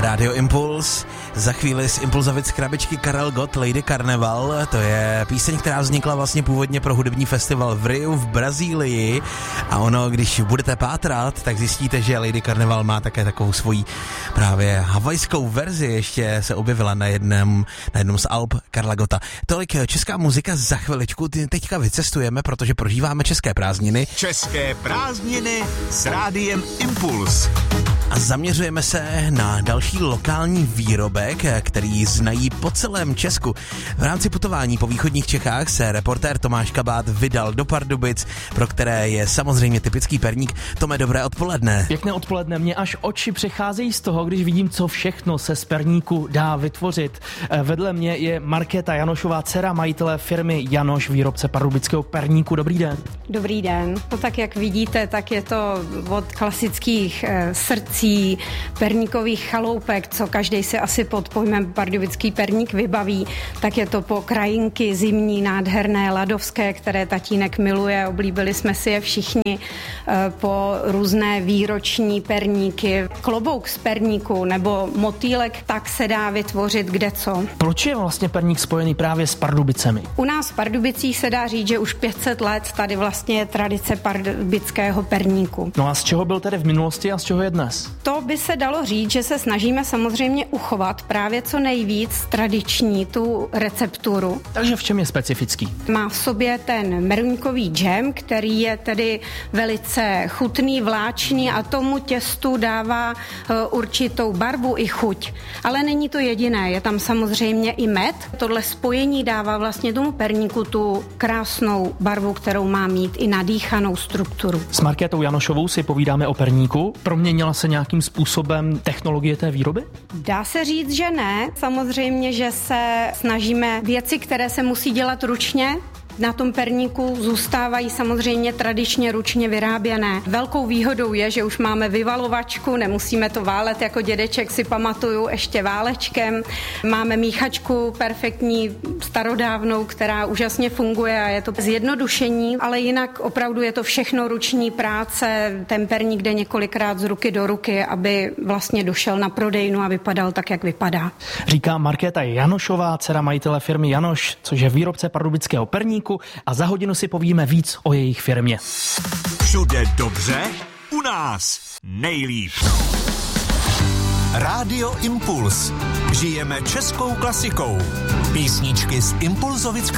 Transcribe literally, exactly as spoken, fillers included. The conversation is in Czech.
Rádio Impuls. Za chvíli z Impulzovic krabičky Karel Gott, Lady Carnival. To je píseň, která vznikla vlastně původně pro hudební festival v Riu v Brazílii. A ono, když budete pátrat, tak zjistíte, že Lady Carnival má také takovou svoji právě havajskou verzi. Ještě se objevila na jednom, na jednom z alb Karla Gotta. Tolik česká muzika za chviličku. Teďka vycestujeme, protože prožíváme české prázdniny. České prázdniny s Rádiem Impuls. A zaměřujeme se na další lokální výrobek, který znají po celém Česku. V rámci putování po východních Čechách se reportér Tomáš Kabát vydal do Pardubic, pro které je samozřejmě typický perník. Tome, dobré odpoledne. Pěkné odpoledne, mě až oči přecházejí z toho, když vidím, co všechno se z perníku dá vytvořit. Vedle mě je Markéta Janošová, dcera majitele firmy Janoš, výrobce pardubického perníku. Dobrý den. Dobrý den. No tak jak vidíte, tak je to od klasických eh, srdcí, perníkových chaloupek, co každý si asi pod pojmem pardubický perník vybaví, tak je to po krajinky zimní, nádherné, ladovské, které tatínek miluje, oblíbili jsme si je všichni, eh, po různé výroční perníky, klobouk z perníku nebo motýlek, tak se dá vytvořit kdeco. Proč je vlastně perník spojený právě s Pardubicemi? U nás v Pardubicích se dá říct, že už pět set let tady vlastně je tradice pardubického perníku. No a z čeho byl tedy v minulosti a z čeho je dnes? To by se dalo říct, že se snažíme samozřejmě uchovat právě co nejvíc tradiční tu recepturu. Takže v čem je specifický? Má v sobě ten meruňkový džem, který je tedy velice chutný, vláčný a tomu těstu dává uh, určitou barvu i chuť. Ale není to jediné, je tam samozřejmě i med. Tohle spojení dává vlastně tomu perníku tu krásnou barvu, kterou má mít i nadýchanou strukturu. S Markétou Janošovou si povídáme o perníku. Proměnila se nějakým způsobem technologie té výroby? Dá se říct, že ne. Samozřejmě, že se snažíme věci, které se musí dělat ručně, na tom perníku zůstávají samozřejmě tradičně ručně vyráběné. Velkou výhodou je, že už máme vyvalovačku, nemusíme to válet, jako dědeček si pamatuju ještě válečkem. Máme míchačku perfektní, starodávnou, která úžasně funguje a je to zjednodušení, ale jinak opravdu je to všechno ruční práce. Ten perník jde několikrát z ruky do ruky, aby vlastně došel na prodejnu a vypadal tak, jak vypadá. Říká Markéta Janošová, dcera majitele firmy Janoš, což je výrobce pardubického perníku, a za hodinu si povíme víc o jejich firmě. Všude dobře, u nás nejlíp. Rádio Impuls. Žijeme českou klasikou. Písničky z Impulzovic